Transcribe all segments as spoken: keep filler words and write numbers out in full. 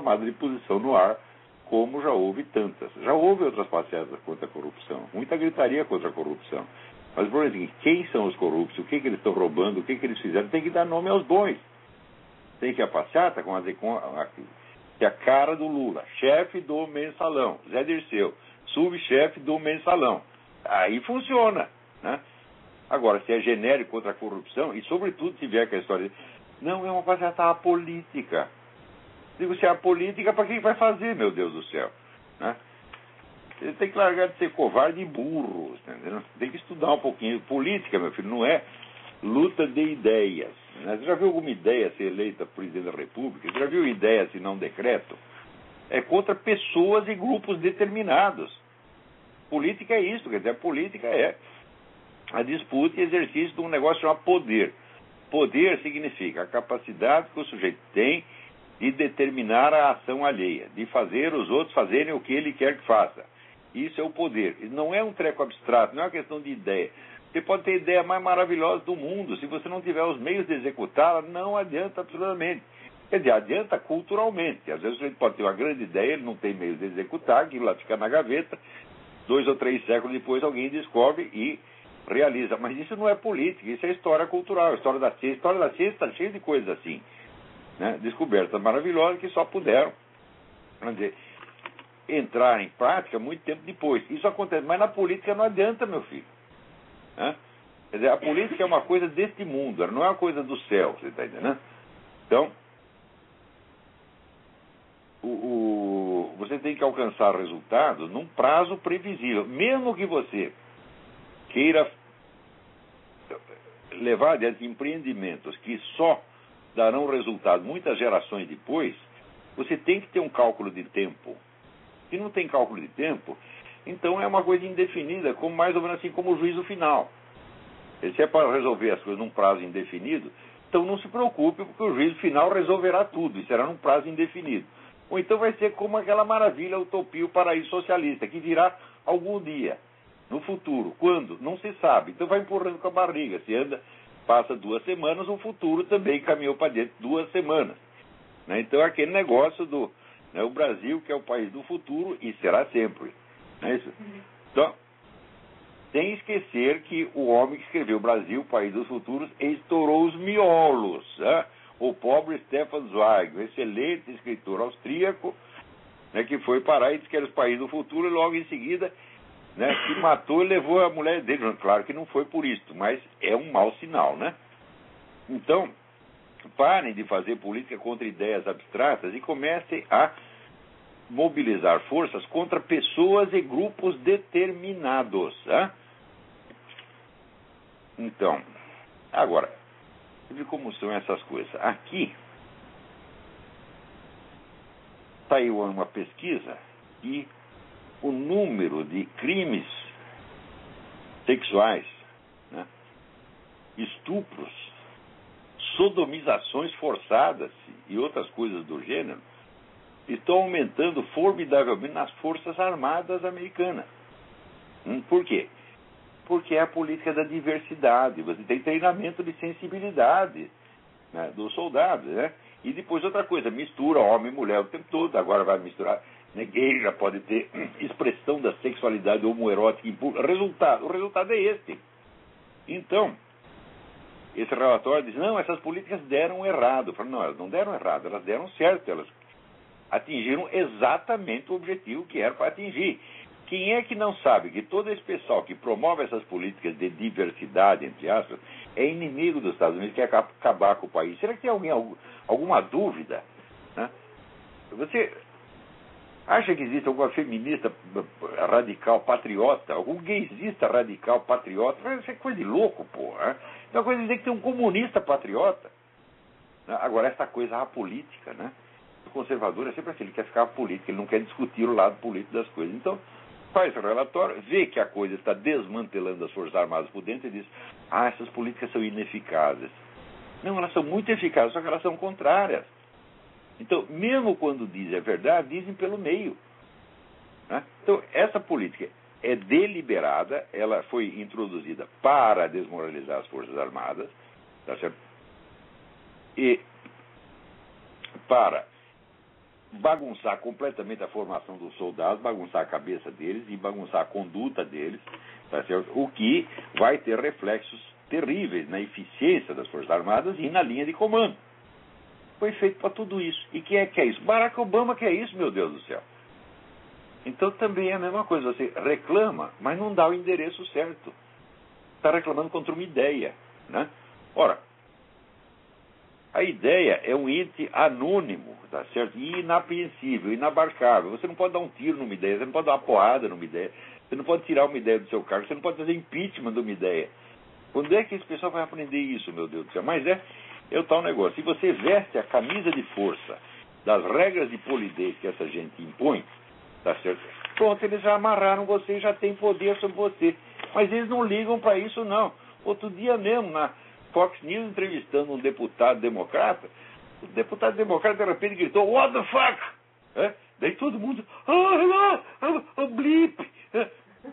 tomada de posição no ar, como já houve tantas. Já houve outras passeatas contra a corrupção, muita gritaria contra a corrupção. Mas o problema é o seguinte: quem são os corruptos, o que, que eles estão roubando, o que, que eles fizeram, tem que dar nome aos bois. Tem que a passeata com a, com a, que é a cara do Lula, chefe do mensalão, Zé Dirceu, subchefe do mensalão. Aí funciona, né? Agora, se é genérico contra a corrupção, e sobretudo se vier com a história de, não, é uma passeata apolítica. Digo, se é apolítica, para quem vai fazer, meu Deus do céu? Né? Ele tem que largar de ser covarde e burro, entendeu? Tem que estudar um pouquinho. Política, meu filho, não é luta de ideias. Né? Você já viu alguma ideia ser eleita presidente da República? Você já viu ideia assinar um decreto? É contra pessoas e grupos determinados. Política é isso, quer dizer, a política é a disputa e exercício de um negócio chamado poder. Poder significa a capacidade que o sujeito tem de determinar a ação alheia, de fazer os outros fazerem o que ele quer que faça. Isso é o poder. Não é um treco abstrato, não é uma questão de ideia. Você pode ter a ideia mais maravilhosa do mundo, se você não tiver os meios de executá-la, não adianta absolutamente. Quer dizer, adianta culturalmente. Às vezes a gente pode ter uma grande ideia, ele não tem meios de executar, aquilo lá fica na gaveta, dois ou três séculos depois alguém descobre e realiza. Mas isso não é política, isso é história cultural, história da ciência. A história da ciência está cheia de coisas assim. Né, descobertas maravilhosas que só puderam, vamos dizer, entrar em prática muito tempo depois. Isso acontece, mas na política não adianta, meu filho. Né? Quer dizer, a política é uma coisa deste mundo, não é uma coisa do céu, você está entendendo? Então, o, o, você tem que alcançar resultados num prazo previsível. Mesmo que você queira levar adiante empreendimentos que só darão resultado muitas gerações depois, você tem que ter um cálculo de tempo. Se não tem cálculo de tempo, então é uma coisa indefinida, como mais ou menos assim como o juízo final. Se é para resolver as coisas num prazo indefinido, então não se preocupe, porque o juízo final resolverá tudo, e será num prazo indefinido. Ou então vai ser como aquela maravilha, utopia, o paraíso socialista, que virá algum dia, no futuro. Quando? Não se sabe. Então vai empurrando com a barriga. Se anda... passa duas semanas, o futuro também caminhou para dentro duas semanas. Né? Então, aquele negócio do... Né, o Brasil, que é o país do futuro, e será sempre. Não é isso? Então, sem esquecer que o homem que escreveu o Brasil, o país dos futuros, estourou os miolos. Né? O pobre Stefan Zweig, um excelente escritor austríaco, né, que foi parar e disse que era o país do futuro, e logo em seguida... Né, que matou e levou a mulher dele. Claro que não foi por isso, mas é um mau sinal, né? Então, parem de fazer política contra ideias abstratas e comecem a mobilizar forças contra pessoas e grupos determinados. Né? Então, agora, veja como são essas coisas. Aqui, saiu uma pesquisa e o número de crimes sexuais, né, estupros, sodomizações forçadas e outras coisas do gênero estão aumentando formidavelmente nas Forças Armadas Americanas. Hum, por quê? Porque é a política da diversidade. Você tem treinamento de sensibilidade, né, dos soldados, né? E depois outra coisa, mistura homem e mulher o tempo todo, agora vai misturar... Gay já pode ter expressão da sexualidade homoerótica impura. Resultado, o resultado é este. Então, esse relatório diz, não, essas políticas deram errado. Eu falo, não, elas não deram errado, elas deram certo. Elas atingiram exatamente o objetivo que era para atingir. Quem é que não sabe que todo esse pessoal que promove essas políticas de diversidade, entre aspas, é inimigo dos Estados Unidos, quer acabar com o país? Será que tem alguém, alguma dúvida? Né? Você... acha que existe alguma feminista radical patriota, algum gaysista radical patriota? Isso é coisa de louco, porra. É uma coisa de dizer que tem um comunista patriota. Agora, essa coisa apolítica, né? O conservador é sempre assim, ele quer ficar político, ele não quer discutir o lado político das coisas. Então, faz o relatório, vê que a coisa está desmantelando as Forças Armadas por dentro e diz, ah, essas políticas são ineficazes. Não, elas são muito eficazes, só que elas são contrárias. Então, mesmo quando dizem a verdade, dizem pelo meio. Né? Então, essa política é deliberada, ela foi introduzida para desmoralizar as Forças Armadas, tá certo? E para bagunçar completamente a formação dos soldados, bagunçar a cabeça deles e bagunçar a conduta deles, tá certo? O que vai ter reflexos terríveis na eficiência das Forças Armadas e na linha de comando. Foi feito para tudo isso. E quem é que é isso? Barack Obama que é isso, meu Deus do céu. Então também é a mesma coisa, você reclama, mas não dá o endereço certo. Está reclamando contra uma ideia, né? Ora, a ideia é um ente anônimo, tá certo? E inapreensível, inabarcável. Você não pode dar um tiro numa ideia, você não pode dar uma porrada numa ideia, você não pode tirar uma ideia do seu cargo, você não pode fazer impeachment de uma ideia. Quando é que esse pessoal vai aprender isso, meu Deus do céu? Mas é, é o tal negócio. Se você veste a camisa de força das regras de polidez que essa gente impõe, tá certo? Pronto, eles já amarraram você e já têm poder sobre você. Mas eles não ligam para isso, não. Outro dia mesmo, na Fox News, entrevistando um deputado democrata, o deputado democrata de repente gritou, "What the fuck?" É? Daí todo mundo, "Ah, ah, ah, blip." É?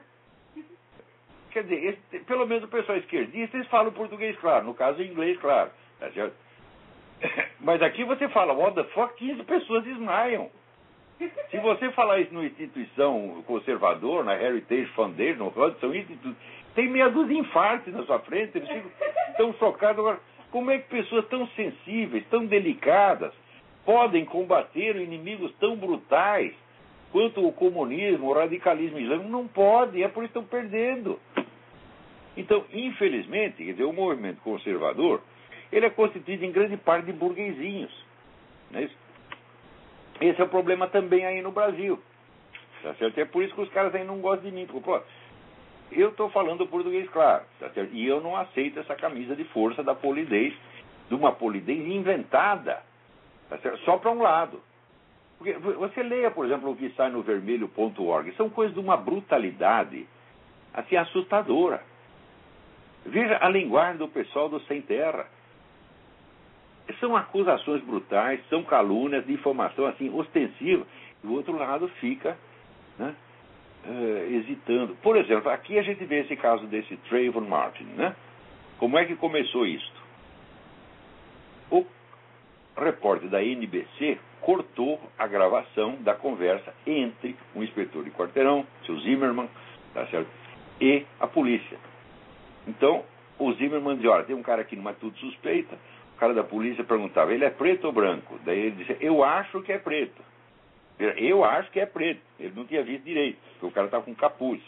Quer dizer, esse, pelo menos o pessoal esquerdista, eles falam português claro, no caso inglês claro. Tá certo? Mas aqui você fala, "What the fuck?" quinze pessoas desmaiam. Se você falar isso numa instituição conservadora, na Heritage Foundation, no Hudson Institute, tem meia dúzia de infartos na sua frente, eles ficam tão chocados. Agora, como é que pessoas tão sensíveis, tão delicadas, podem combater inimigos tão brutais quanto o comunismo, o radicalismo islâmico? Não podem, é por isso que estão perdendo. Então, infelizmente, quer dizer, o movimento conservador, ele é constituído em grande parte de burguesinhos, não é isso? Esse é o problema também aí no Brasil. Tá certo? É por isso que os caras aí não gostam de mim. Porque, pô, eu estou falando português claro. Tá certo? E eu não aceito essa camisa de força da polidez, de uma polidez inventada, tá certo? Só para um lado. Porque você leia, por exemplo, o que sai no vermelho ponto org. São coisas de uma brutalidade assim assustadora. Veja a linguagem do pessoal do Sem Terra. São acusações brutais, são calúnias, difamação assim, ostensiva. E o outro lado fica, né, uh, hesitando. Por exemplo, aqui a gente vê esse caso desse Trayvon Martin, né? Como é que começou isto? O repórter da N B C cortou a gravação da conversa entre um inspetor de quarteirão, seu Zimmerman, tá certo, e a polícia. Então, o Zimmerman dizia, olha, tem um cara aqui numa atitude suspeita. O cara da polícia perguntava, ele é preto ou branco? Daí ele disse, eu acho que é preto. Eu acho que é preto. Ele não tinha visto direito, porque o cara estava com capuz.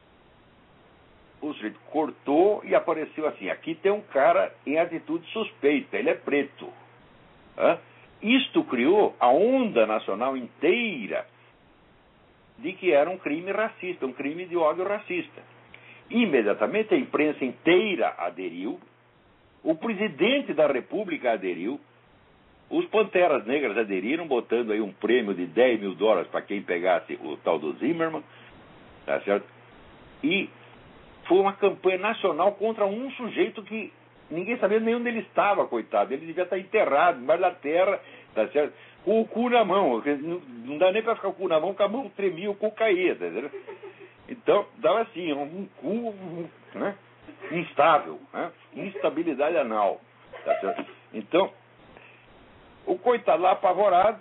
O sujeito cortou e apareceu assim, aqui tem um cara em atitude suspeita, ele é preto. Hã? Isto criou a onda nacional inteira de que era um crime racista, um crime de ódio racista. Imediatamente a imprensa inteira aderiu, o presidente da República aderiu, os Panteras Negras aderiram, botando aí um prêmio de dez mil dólares para quem pegasse o tal do Zimmerman, tá certo? E foi uma campanha nacional contra um sujeito que ninguém sabia nem onde ele estava, coitado. Ele devia estar enterrado embaixo da terra, tá certo? Com o cu na mão. Não dá nem para ficar com o cu na mão, porque a mão tremia, o cu caía, tá certo? Então, dava assim, um cu, um, né? Instável, né? Instabilidade anal, tá certo? Então, o coitado lá apavorado,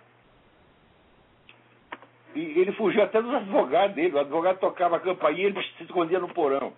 e ele fugiu até dos advogados dele. O advogado tocava a campainha e ele se escondia no porão.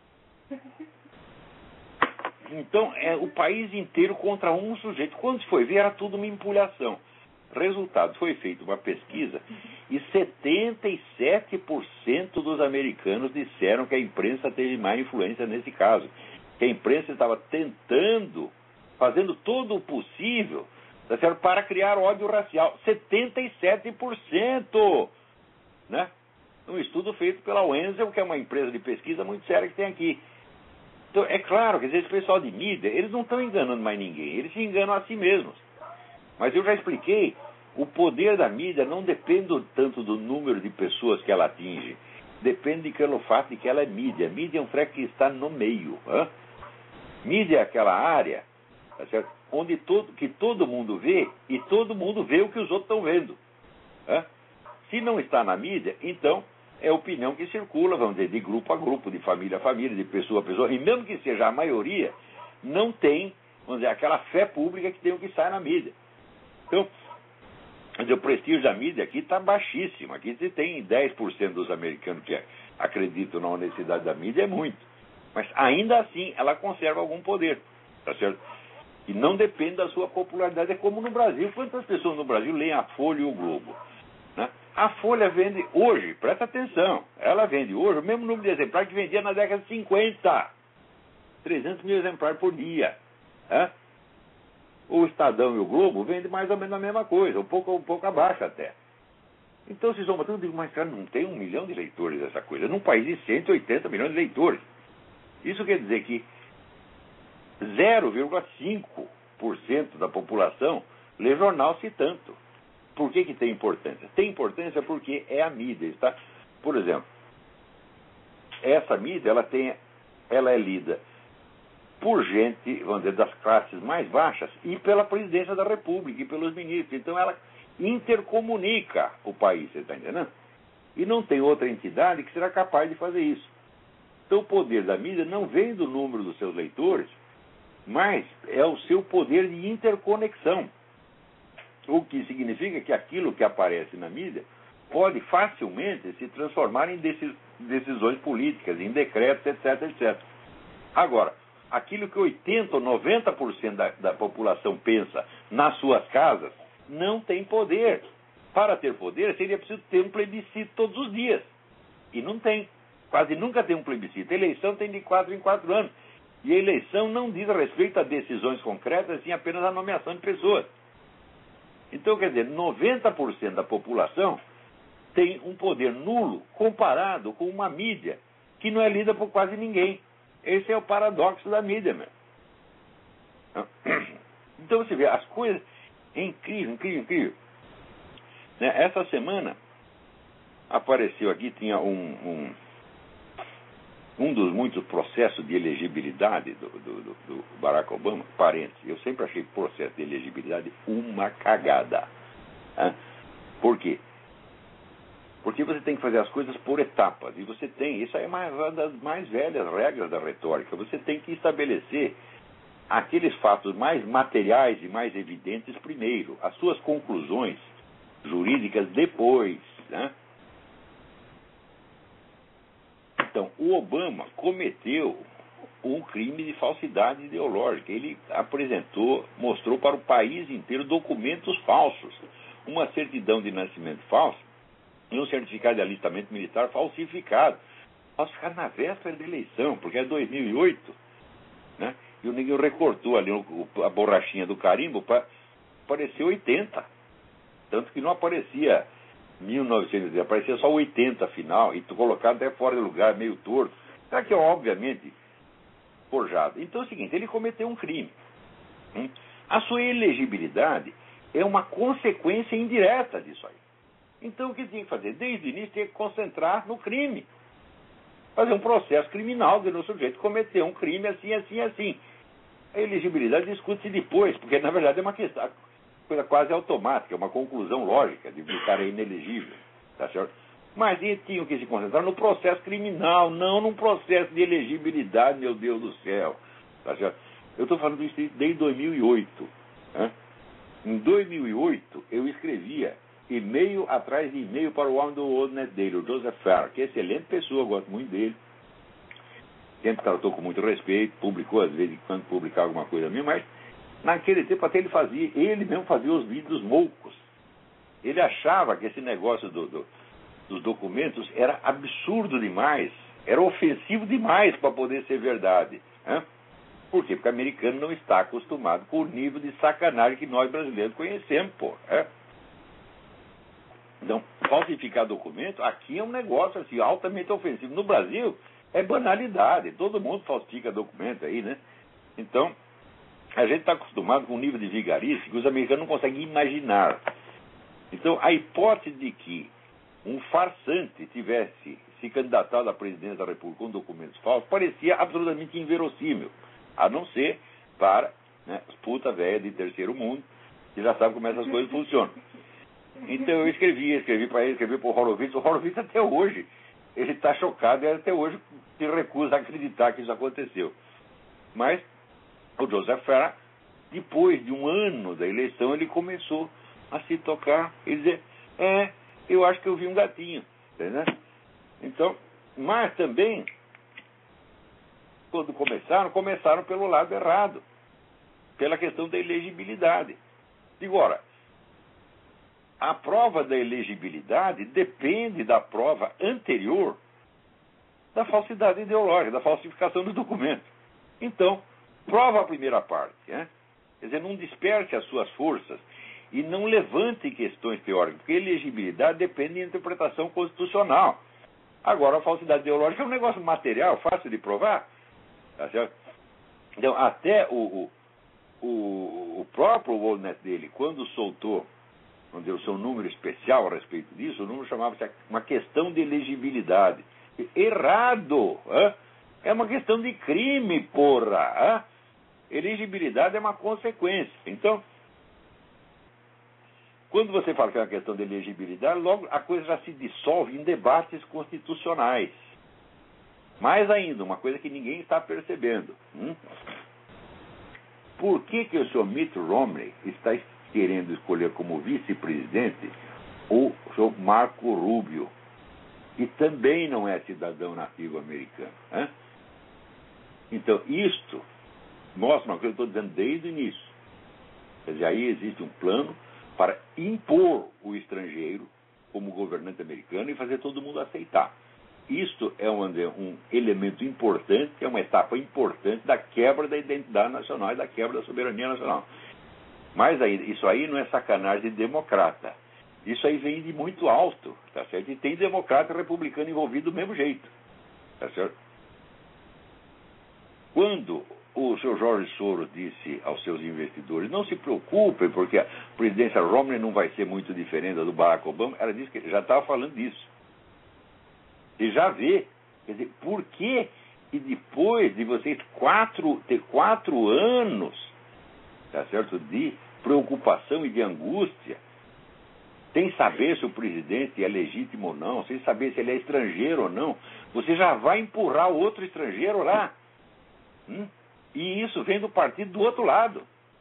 Então, é o país inteiro contra um sujeito. Quando se foi ver, era tudo uma empulhação. Resultado, foi feita uma pesquisa e setenta e sete por cento dos americanos disseram que a imprensa teve má influência nesse caso. Que a imprensa estava tentando, fazendo todo o possível, tá certo, para criar ódio racial. setenta e sete por cento! Né? Um estudo feito pela Wenzel, que é uma empresa de pesquisa muito séria que tem aqui. Então, é claro, quer dizer, esse pessoal de mídia, eles não estão enganando mais ninguém, eles se enganam a si mesmos. Mas eu já expliquei, o poder da mídia não depende tanto do número de pessoas que ela atinge, depende pelo fato de que ela é mídia. Mídia é um treco que está no meio. Hein? Mídia é aquela área, tá certo? Onde todo, que todo mundo vê e todo mundo vê o que os outros estão vendo. Hein? Se não está na mídia, então é opinião que circula, vamos dizer, de grupo a grupo, de família a família, de pessoa a pessoa, e mesmo que seja a maioria, não tem, vamos dizer, aquela fé pública que tem o que sai na mídia. Então, O prestígio da mídia aqui está baixíssimo. Aqui se tem dez por cento dos americanos que acreditam na honestidade da mídia, é muito. Mas ainda assim ela conserva algum poder, tá certo? E não depende da sua popularidade. É como no Brasil. Quantas pessoas no Brasil leem a Folha e o Globo? Né? A Folha vende hoje, presta atenção, ela vende hoje o mesmo número de exemplares que vendia na década de cinquenta. trezentos mil exemplares por dia. Né? O Estadão e o Globo vendem mais ou menos a mesma coisa, um pouco, um pouco abaixo até. Então, se somam tudo, eu digo, mas cara, não tem um milhão de leitores essa coisa. Num país de cento e oitenta milhões de leitores. Isso quer dizer que zero vírgula cinco por cento da população lê jornal, se tanto. Por que que tem importância? Tem importância porque é a mídia, está? Por exemplo, essa mídia, ela, tem, ela é lida por gente, vamos dizer, das classes mais baixas e pela presidência da República e pelos ministros. Então ela intercomunica o país, você está entendendo? E não tem outra entidade que será capaz de fazer isso. Então o poder da mídia não vem do número dos seus leitores, mas é o seu poder de interconexão. O que significa que aquilo que aparece na mídia pode facilmente se transformar em decisões políticas, em decretos, etc, etcétera. Agora, aquilo que oitenta ou noventa por cento da, da população pensa nas suas casas, não tem poder. Para ter poder, seria preciso ter um plebiscito todos os dias. E não tem. Quase nunca tem um plebiscito. A eleição tem de quatro em quatro anos. E a eleição não diz respeito a decisões concretas, sim apenas a nomeação de pessoas. Então, quer dizer, noventa por cento da população tem um poder nulo comparado com uma mídia que não é lida por quase ninguém. Esse é o paradoxo da mídia, meu. Então, você vê, as coisas... É incrível, incrível, incrível. Né? Essa semana apareceu aqui, tinha um, um, um dos muitos processos de elegibilidade do, do, do, do Barack Obama, parênteses. Eu sempre achei o processo de elegibilidade uma cagada. Né? Por quê? Porque você tem que fazer as coisas por etapas. E você tem, isso aí é uma das mais velhas regras da retórica. Você tem que estabelecer aqueles fatos mais materiais e mais evidentes primeiro, as suas conclusões jurídicas depois, né? Então, o Obama cometeu um crime de falsidade ideológica. Ele apresentou, mostrou para o país inteiro documentos falsos, uma certidão de nascimento falsa e um certificado de alistamento militar falsificado. Nós ficamos na véspera da eleição, porque é dois mil e oito, né? E o ninguém recortou ali a borrachinha do carimbo para aparecer oitenta. Tanto que não aparecia mil e novecentos, aparecia só oitenta afinal, e colocado até fora de lugar, meio torto. Será que é obviamente forjado? Então é o seguinte, ele cometeu um crime. Hum? A sua elegibilidade é uma consequência indireta disso aí. Então o que tinha que fazer? Desde o início tinha que concentrar no crime. Fazer um processo criminal de no sujeito cometer um crime assim, assim, assim. A elegibilidade discute-se depois, porque na verdade é uma questão, coisa quase automática, é uma conclusão lógica de que o cara é inelegível, tá certo? Mas eles tinham que se concentrar no processo criminal, não num processo de elegibilidade, meu Deus do céu, tá certo? Eu estou falando isso desde dois mil e oito. Né? Em dois mil e oito, eu escrevia e-mail atrás de e-mail para o homem do Old Net Daily, o Joseph Farr, que é excelente pessoa, gosto muito dele. Sempre tratou com muito respeito, publicou às vezes quando publicava alguma coisa minha, mas naquele tempo até ele fazia, ele mesmo fazia os vídeos moucos. Ele achava que esse negócio do, do, dos documentos era absurdo demais, era ofensivo demais para poder ser verdade. Né? Por quê? Porque o americano não está acostumado com o nível de sacanagem que nós brasileiros conhecemos, pô. É? Então, falsificar documento, aqui é um negócio assim, altamente ofensivo. No Brasil, é banalidade. Todo mundo falsifica documento aí, né? Então, a gente está acostumado com um nível de vigarice que os americanos não conseguem imaginar. Então, a hipótese de que um farsante tivesse se candidatado à presidência da República com documentos falsos parecia absolutamente inverossímil, a não ser para, né, as puta velha de terceiro mundo, que já sabe como essas coisas funcionam. Então eu escrevi, escrevi para ele, escrevi para o Horowitz. O Horowitz até hoje, ele está chocado e até hoje se recusa a acreditar que isso aconteceu. Mas o Joseph Farr, depois de um ano da eleição, ele começou a se tocar e dizer, é, eu acho que eu vi um gatinho. Entendeu? Então, mas também, quando começaram, começaram pelo lado errado, pela questão da elegibilidade. Agora, a prova da elegibilidade depende da prova anterior da falsidade ideológica, da falsificação do documento. Então, prova a primeira parte, né? Quer dizer, não desperte as suas forças e não levante questões teóricas, porque elegibilidade depende de interpretação constitucional. Agora, a falsidade ideológica é um negócio material, fácil de provar. Tá certo? Então, até o, o, o próprio Walnet dele, quando soltou, quando deu seu número especial a respeito disso, o número chamava-se uma questão de elegibilidade. Errado! Hein? É uma questão de crime, porra! Hein? Elegibilidade é uma consequência. Então, quando você fala que é uma questão de elegibilidade, logo a coisa já se dissolve em debates constitucionais. Mais ainda, uma coisa que ninguém está percebendo. Hum? Por que, que o senhor Mitt Romney está querendo escolher como vice-presidente o senhor Marco Rubio, que também não é cidadão nativo americano? Hein? Então, isto mostra uma coisa que eu estou dizendo desde o início. Quer dizer, aí existe um plano para impor o estrangeiro como governante americano e fazer todo mundo aceitar. Isto é um, um elemento importante, é uma etapa importante da quebra da identidade nacional e da quebra da soberania nacional. Mas aí, isso aí não é sacanagem de democrata. Isso aí vem de muito alto, tá certo? E tem democrata e republicano envolvido do mesmo jeito, tá certo? Quando o senhor Jorge Soros disse aos seus investidores, não se preocupem, porque a presidência Romney não vai ser muito diferente da do Barack Obama, ela disse que ele já estava falando disso. E já vê, quer dizer, por que e depois de vocês quatro, ter quatro anos, tá certo, de preocupação e de angústia, sem saber se o presidente é legítimo ou não, sem saber se ele é estrangeiro ou não, você já vai empurrar outro estrangeiro lá. Hum? E isso vem do partido do outro lado.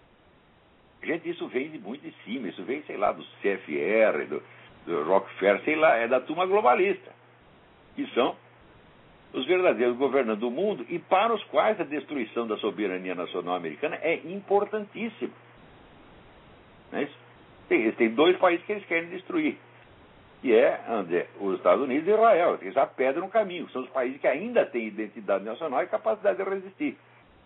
Gente, isso vem de muito de cima, isso vem, sei lá, do C F R, do, do Rockefeller, sei lá, é da turma globalista, que são os verdadeiros governantes do mundo e para os quais a destruição da soberania nacional americana é importantíssima. Não é isso? Tem, eles têm dois países que eles querem destruir, que é André, os Estados Unidos e Israel. Eles já pedem no caminho, são os países que ainda têm identidade nacional e capacidade de resistir.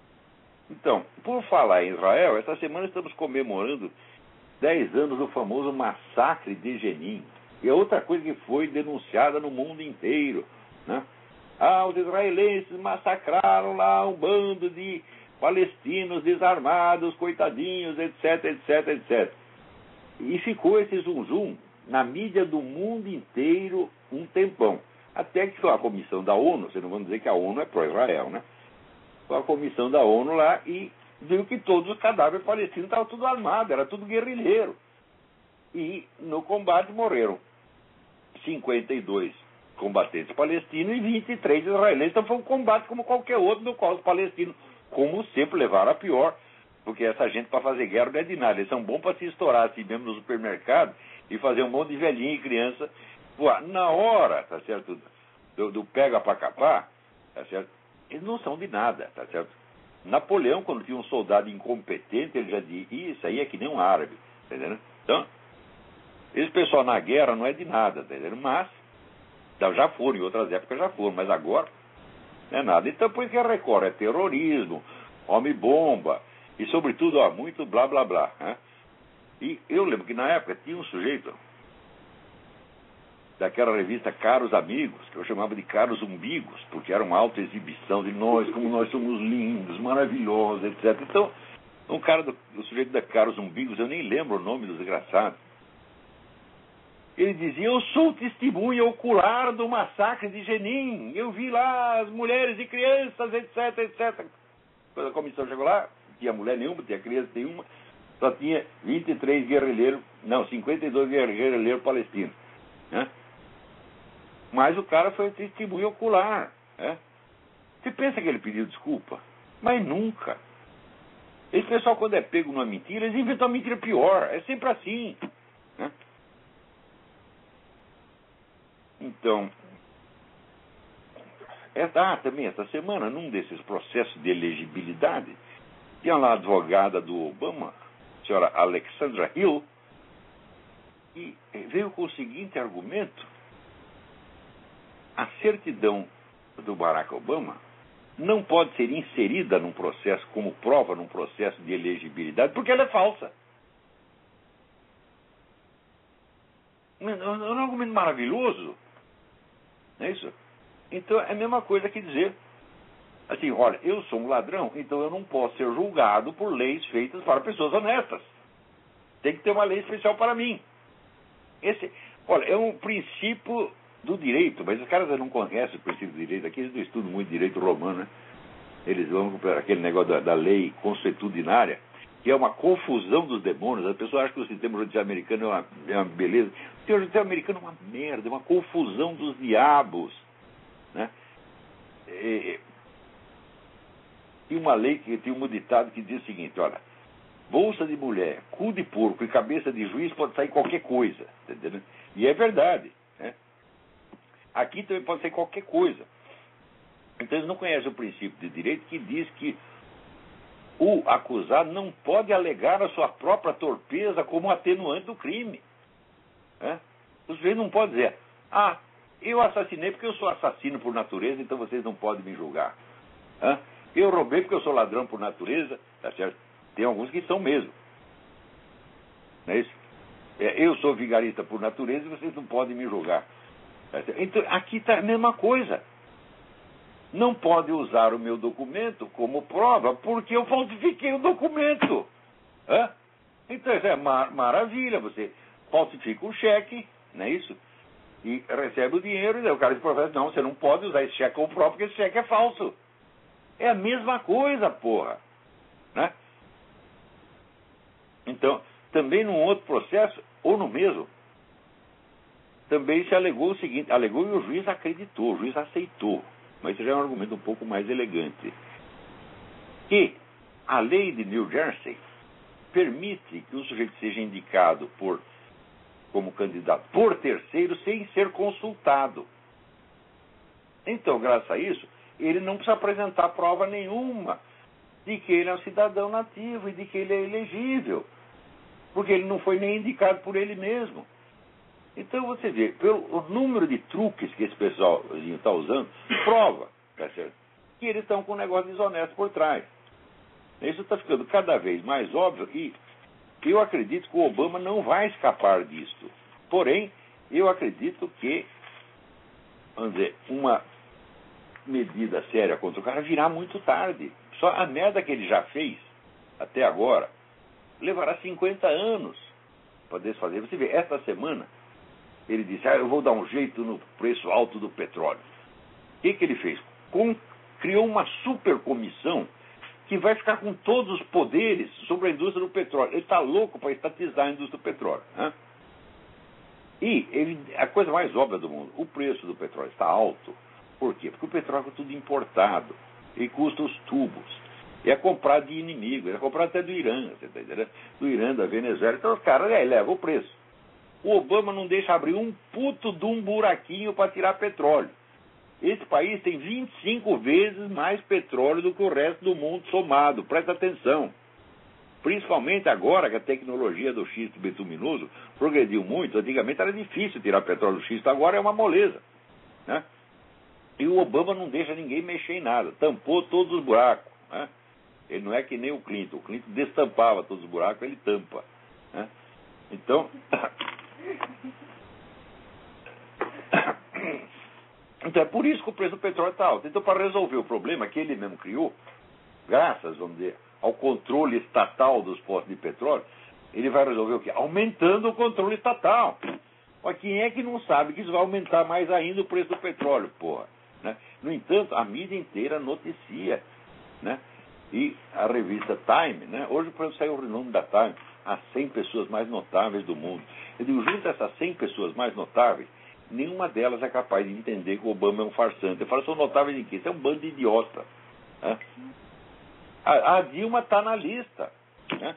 Então, por falar em Israel, essa semana estamos comemorando dez anos do famoso massacre de Jenin. E é outra coisa que foi denunciada no mundo inteiro, né? Ah, os israelenses massacraram lá um bando de palestinos desarmados, coitadinhos, etc, etc, etcétera. E ficou esse zum zum na mídia do mundo inteiro um tempão. Até que foi a comissão da ONU, vocês não vão dizer que a ONU é pró-Israel, né? Foi a comissão da ONU lá e viu que todos os cadáveres palestinos estavam tudo armados, era tudo guerrilheiro. E no combate morreram cinquenta e dois combatentes palestinos e vinte e três israelenses. Então foi um combate como qualquer outro, no qual os palestinos, como sempre, levaram a pior, porque essa gente para fazer guerra não é de nada. Eles são bons para se estourar assim mesmo no supermercado e fazer um monte de velhinho e criança voar. Na hora, tá certo, do, do pega para capar, tá certo, eles não são de nada, tá certo. Napoleão, quando tinha um soldado incompetente, ele já dizia, isso aí é que nem um árabe, tá entendendo? Então, esse pessoal na guerra não é de nada, tá entendendo? Mas já foram, em outras épocas já foram, mas agora não é nada. Então, por isso que a Record é terrorismo, homem-bomba, e sobretudo, ó, muito blá blá blá, né? E eu lembro que na época tinha um sujeito daquela revista Caros Amigos, que eu chamava de Caros Umbigos, porque era uma autoexibição de nós, como nós somos lindos, maravilhosos, etcétera. Então, um cara do, o sujeito da Caros Umbigos, eu nem lembro o nome do desgraçado, ele dizia, eu sou testemunha ocular do massacre de Jenin, eu vi lá as mulheres e crianças, etc, etcétera. Quando a comissão chegou lá, não tinha mulher nenhuma, não tinha criança nenhuma, só tinha vinte e três guerrilheiros, não, cinquenta e dois guerrilheiros palestinos, né? Mas o cara foi testemunha ocular, né? Você pensa que ele pediu desculpa? Mas nunca. Esse pessoal, quando é pego numa mentira, eles inventam uma mentira pior, é sempre assim. Então, esta, ah, também esta semana, num desses processos de elegibilidade, tinha lá a advogada do Obama, a senhora Alexandra Hill, e veio com o seguinte argumento: a certidão do Barack Obama não pode ser inserida num processo, como prova num processo de elegibilidade, porque ela é falsa. É um argumento maravilhoso, não é isso? Então é a mesma coisa que dizer assim: olha, eu sou um ladrão, então eu não posso ser julgado por leis feitas para pessoas honestas. Tem que ter uma lei especial para mim. Esse, olha, é um princípio do direito, mas os caras não conhecem o princípio do direito. Aqui eles não estudam muito direito romano, né? Eles vão para aquele negócio da, da lei consuetudinária, que é uma confusão dos demônios. As pessoas acham que o sistema judicial americano é uma, é uma beleza. O sistema judicial americano é uma merda, é uma confusão dos diabos, né? E, e uma lei que tem um ditado que diz o seguinte: olha, bolsa de mulher, cu de porco e cabeça de juiz pode sair qualquer coisa, entendeu? E é verdade, né? Aqui também pode ser qualquer coisa. Então eles não conhecem o princípio de direito, que diz que o acusado não pode alegar a sua própria torpeza como atenuante do crime, né? O sujeito não pode dizer: ah, eu assassinei porque eu sou assassino por natureza, então vocês não podem me julgar. Hã? Eu roubei porque eu sou ladrão por natureza, tá certo? Tem alguns que são mesmo, não é isso? É, eu sou vigarista por natureza e vocês não podem me julgar. Tá certo? Então aqui está a mesma coisa. Não pode usar o meu documento como prova porque eu falsifiquei o documento. Hã? Então isso é mar- maravilha. Você falsifica o cheque, não é isso? E recebe o dinheiro, e daí o cara diz: professor, não, você não pode usar esse cheque como prova porque esse cheque é falso. É a mesma coisa, porra, né? Então, também num outro processo, ou no mesmo, também se alegou o seguinte, alegou e o juiz acreditou, o juiz aceitou, mas isso já é um argumento um pouco mais elegante, que a lei de New Jersey permite que o sujeito seja indicado por, como candidato por terceiro sem ser consultado. Então, graças a isso, ele não precisa apresentar prova nenhuma de que ele é um cidadão nativo e de que ele é elegível, porque ele não foi nem indicado por ele mesmo. Então você vê, pelo número de truques que esse pessoal está usando, prova, tá certo, que eles estão com um negócio desonesto por trás. Isso está ficando cada vez mais óbvio e eu acredito que o Obama não vai escapar disto. Porém, eu acredito que, vamos dizer, uma medida séria contra o cara virá muito tarde. Só a merda que ele já fez até agora levará cinquenta anos para desfazer. Você vê, esta semana ele disse: ah, eu vou dar um jeito no preço alto do petróleo. O que, que ele fez? Com, criou uma super comissão que vai ficar com todos os poderes sobre a indústria do petróleo. Ele está louco para estatizar a indústria do petróleo, né? E ele, a coisa mais óbvia do mundo: o preço do petróleo está alto. Por quê? Porque o petróleo é tudo importado e custa os tubos. E é comprado de inimigo, é comprado até do Irã, você está entendendo? Do Irã, da Venezuela. Então os caras aí levam o preço. O Obama não deixa abrir um puto de um buraquinho para tirar petróleo. Esse país tem vinte e cinco vezes mais petróleo do que o resto do mundo somado. Presta atenção. Principalmente agora que a tecnologia do xisto bituminoso progrediu muito. Antigamente era difícil tirar petróleo do xisto, agora é uma moleza, né? E o Obama não deixa ninguém mexer em nada. Tampou todos os buracos, né? Ele não é que nem o Clinton. O Clinton destampava todos os buracos, ele tampa, né? Então... Então é por isso que o preço do petróleo está alto. Então, para resolver o problema que ele mesmo criou, graças, vamos dizer, ao controle estatal dos postos de petróleo, ele vai resolver o quê? Aumentando o controle estatal. Mas quem é que não sabe que isso vai aumentar mais ainda o preço do petróleo, porra, né? No entanto, a mídia inteira noticia, né? E a revista Time, né? Hoje, por exemplo, saiu o nome da Time, as cem pessoas mais notáveis do mundo. Eu digo, junto a essas cem pessoas mais notáveis, nenhuma delas é capaz de entender que o Obama é um farsante. Eu falo: são notáveis em quê? Isso é um bando de idiota, né? A, a Dilma está na lista, né?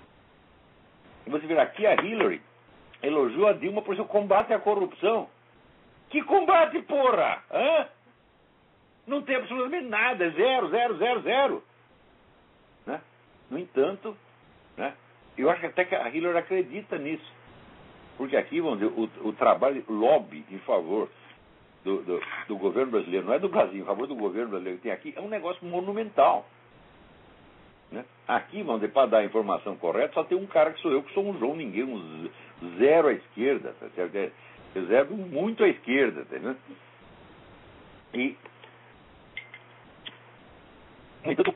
E você vê aqui, a Hillary elogiou a Dilma por seu combate à corrupção. Que combate, porra? Hã? Não tem absolutamente nada, é zero, zero, zero, zero. Né? No entanto, né, eu acho que até que a Hillary acredita nisso. Porque aqui, vamos dizer, o, o trabalho lobby em favor do, do, do governo brasileiro, não é do Brasil, em favor do governo brasileiro que tem aqui, é um negócio monumental. Né? Aqui, vamos dizer, para dar a informação correta, só tem um cara que sou eu, que sou um João Ninguém, um zero à esquerda, tá certo? É zero muito à esquerda, tá, né? E então,